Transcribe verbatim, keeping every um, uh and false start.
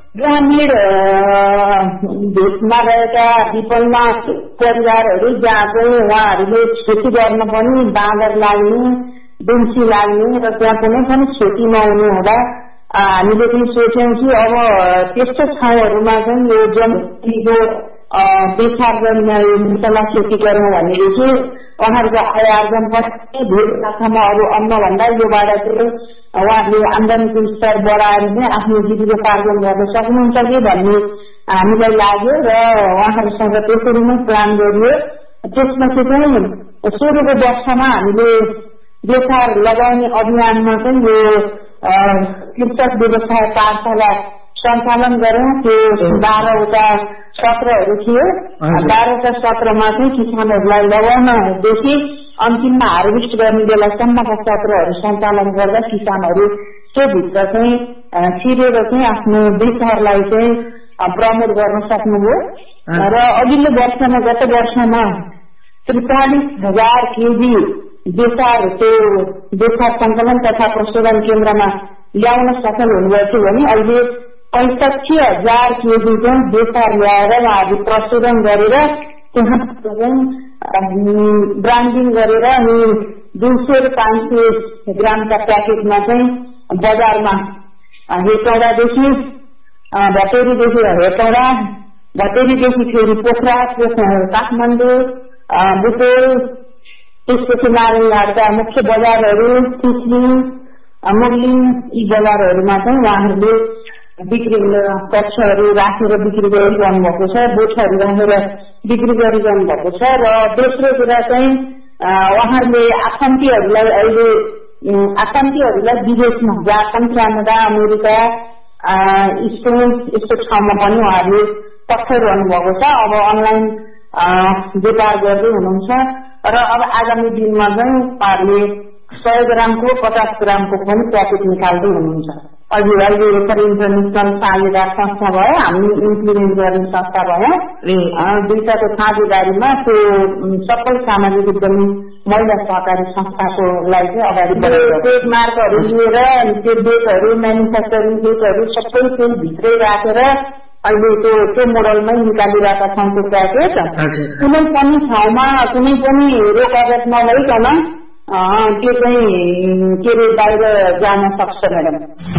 ग्रामीण भेटमा रहेका विपन्न परिवारहरू जहाँ चाहिँ उहाँहरूले खेती गर्न पनि बाँदर लाग्ने दुम्सी लाग्ने र त्यहाँ कुनै पनि खेती नहुने हुँदा हामीले पनि सोच्यौं कि अब त्यस्तो ठाउँहरूमा चाहिँ यो जमिनको बेसार मसला खेती गरौँ भनेदेखि उहाँहरूको आय आर्जन पनि धेरै मात्रामा अरू अन्नभन्दा योबाट चाहिँ उहाँहरूले आमदानीको स्तर बढाएर चाहिँ आफ्नो जीविकोपार्जन गर्न सक्नुहुन्छ कि भन्ने हामीलाई लाग्यो र उहाँहरूसँग त्यसरी नै प्लान गरियो। त्यसपछि चाहिँ सुरुको वर्षमा हामीले बेसार लगाउने अभियानमा चाहिँ यो कृषक व्यवसाय पाठशाला सञ्चालन गर्यौं। त्यो बाह्रवटा सत्रहरू थियो। बाह्रवटा सत्रमा चाहिँ किसानहरूलाई लगाउनदेखि अन्तिममा हार्भेस्ट गर्ने बेलासम्मका सत्रहरू सञ्चालन गर्दा किसानहरू त्योभित्र चाहिँ छिरेर चाहिँ आफ्नो बेसारलाई चाहिँ प्रमोट गर्न सक्नुभयो र अघिल्लो वर्षमा गत वर्षमा त्रिचालिस हजार केजी बेसार त्यो बेसार सङ्कलन तथा प्रशोधन केन्द्रमा ल्याउन सफल हुनुभएको थियो भने अहिले पैंसठी हजार केजी चाहिँ बेसार ल्याएर उहाँहरूले प्रशोधन गरेर त्यहाँ ब्रान्डिङ गरेर अनि दुई सय र पाँच सय ग्रामका प्याकेटमा चाहिँ बजारमा हेटौडादेखि भटेरीदेखि हेटौडा भटेरीदेखि फेरि पोखरा काठमाडौँ बुटोल त्यसपछि नारायणघाटका मुख्य बजारहरू कुस्लिङ मुरलिङ यी बजारहरूमा चाहिँ उहाँहरूले बिक्री कक्षहरू राखेर बिक्री गरिरहनु भएको छ। बोटहरू राखेर बिक्री गरिरहनु भएको छ र दोस्रो कुरा चाहिँ उहाँहरूले आफन्तीहरूलाई अहिले आफन्तीहरूलाई विदेशमा जापान क्यानाडा अमेरिका स्पेन यस्तो ठाउँमा पनि उहाँहरूले पठाइरहनु भएको छ। अब अनलाइन व्यापार गर्दै हुनुहुन्छ र अब आगामी दिनमा चाहिँ उहाँहरूले सय ग्रामको पचास ग्रामको पनि प्याकेट निकाल्दै हुनुहुन्छ। अघि अहिले इन्टरनेसनल साझेदार संस्था भयो, हामी इम्प्लिमेन्ट गर्ने संस्था भयो। दुईटाको साझेदारीमा त्यो सबै सामाजिक उद्यमी महिला सहकारी संस्थाको लागि चाहिँ अगाडि बढाएको ट्रेड मार्कहरू लिएर त्यो डेटहरू म्यानुफ्याक्चरिङ डेटहरू सबै त्यो भित्रै राखेर अहिले त्यो त्यो मोडलमै निकालिरहेका छौँ। त्यो प्याकेट कुनै पनि ठाउँमा कुनै पनि रोकावट नभइकन त्यो चाहिँ के अरे बाहिर जान सक्छ म्याडम।